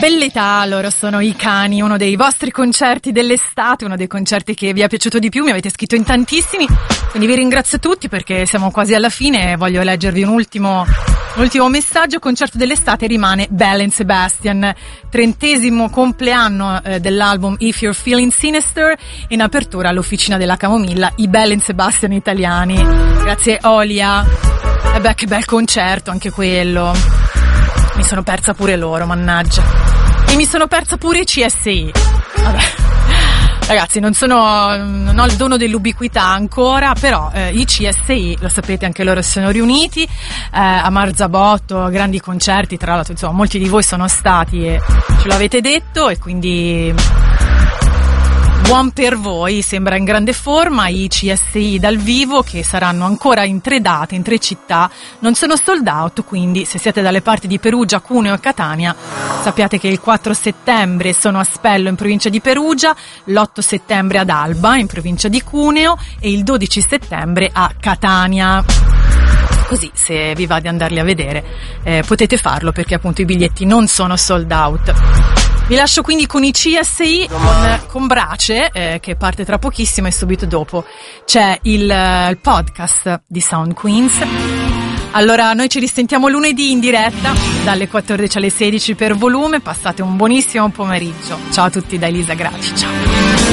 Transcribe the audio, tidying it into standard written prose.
bella età, loro sono i Cani, uno dei vostri concerti dell'estate, uno dei concerti che vi è piaciuto di più, mi avete scritto in tantissimi, quindi vi ringrazio tutti perché siamo quasi alla fine e voglio leggervi un ultimo messaggio. Concerto dell'estate rimane Belle & Sebastian, 30° compleanno dell'album If You're Feeling Sinister, in apertura all'Officina della Camomilla, i Belle & Sebastian italiani. Grazie Olia. E beh, che bel concerto anche quello. Mi sono persa pure loro, mannaggia. E mi sono persa pure i CSI. Vabbè. Ragazzi, non ho il dono dell'ubiquità ancora, però i CSI, lo sapete, anche loro si sono riuniti a Marzabotto, grandi concerti, tra l'altro, insomma, molti di voi sono stati e ce l'avete detto, e quindi buon per voi, sembra in grande forma. I CSI dal vivo, che saranno ancora in 3 date, in 3 città, non sono sold out, quindi se siete dalle parti di Perugia, Cuneo e Catania, sappiate che il 4 settembre sono a Spello in provincia di Perugia, l'8 settembre ad Alba in provincia di Cuneo e il 12 settembre a Catania. Così, se vi va di andarli a vedere, potete farlo, perché appunto i biglietti non sono sold out. Vi lascio quindi con i CSI, con Brace, che parte tra pochissimo, e subito dopo c'è il podcast di Sound Queens. Allora, noi ci risentiamo lunedì in diretta dalle 14 alle 16 per volume. Passate un buonissimo pomeriggio. Ciao a tutti da Elisa Graci. Ciao.